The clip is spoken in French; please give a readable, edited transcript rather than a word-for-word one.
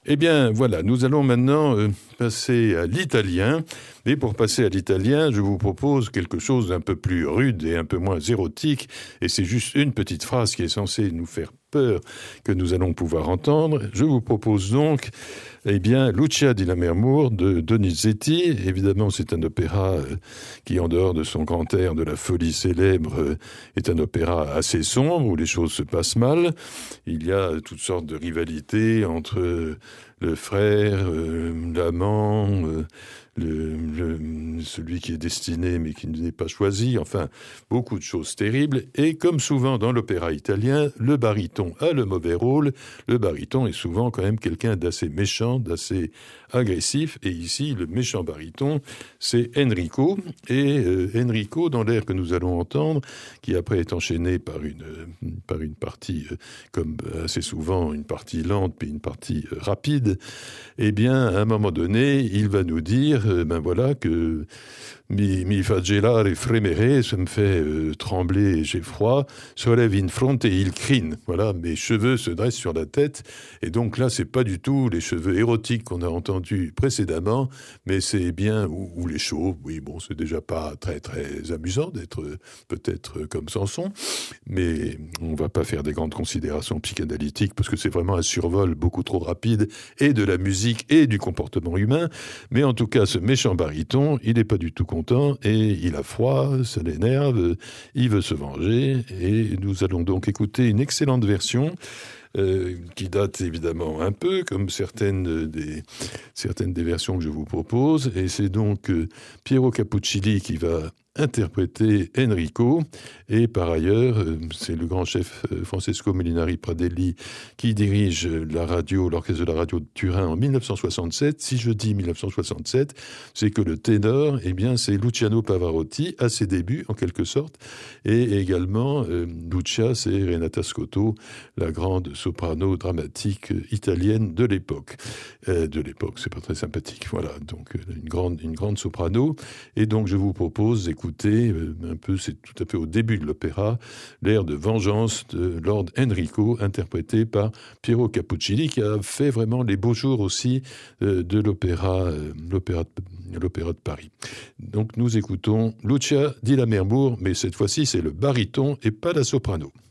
Eh bien, voilà, nous allons maintenant passer à l'italien. Et pour passer à l'italien, je vous propose quelque chose d'un peu plus rude et un peu moins érotique. Et c'est juste une petite phrase qui est censée nous faire peur que nous allons pouvoir entendre. Je vous propose donc, eh bien, Lucia di Lammermoor de Donizetti. Évidemment, c'est un opéra qui, en dehors de son grand air de la folie célèbre, est un opéra assez sombre où les choses se passent mal. Il y a toutes sortes de rivalités entre le frère, l'amant, celui qui est destiné mais qui n'est pas choisi, enfin, beaucoup de choses terribles. Et comme souvent dans l'opéra italien, le baryton a le mauvais rôle. Le baryton est souvent quand même quelqu'un d'assez méchant, d'assez agressif. Et ici, le méchant baryton, c'est Enrico. Et Enrico, dans l'air que nous allons entendre, qui après est enchaîné par une partie, comme assez souvent, une partie lente, puis une partie rapide, eh bien, à un moment donné, il va nous dire, ben voilà, que mi fa gelare fremere, ça me fait trembler et j'ai froid, sollève in fronte et il crine. Voilà, mes cheveux se dressent sur la tête. Et donc là, c'est pas du tout les cheveux érotiques qu'on a entendus précédemment, mais c'est bien, ou les chauves. Oui, bon, c'est déjà pas très, très amusant d'être peut-être comme Samson, mais on va pas faire des grandes considérations psychanalytiques parce que c'est vraiment un survol beaucoup trop rapide et de la musique et du comportement humain. Mais en tout cas, ce méchant baryton, il n'est pas du tout content et il a froid, ça l'énerve, il veut se venger. Et nous allons donc écouter une excellente version qui date évidemment un peu, comme certaines des versions que je vous propose. Et c'est donc Piero Capuccilli qui va interpréter Enrico, et par ailleurs, c'est le grand chef Francesco Molinari Pradelli qui dirige l'orchestre de la radio de Turin en 1967. Si je dis 1967, c'est que le ténor, eh bien, c'est Luciano Pavarotti à ses débuts, en quelque sorte, et également Lucia, c'est Renata Scotto, la grande soprano dramatique italienne de l'époque. C'est pas très sympathique, voilà, donc une grande soprano, et donc je vous propose d'écouter un peu, c'est tout à fait au début de l'opéra, l'air de Vengeance de Lord Enrico, interprété par Piero Capuccilli, qui a fait vraiment les beaux jours aussi de l'opéra de Paris. Donc nous écoutons Lucia di Lammermoor, mais cette fois-ci c'est le baryton et pas la soprano.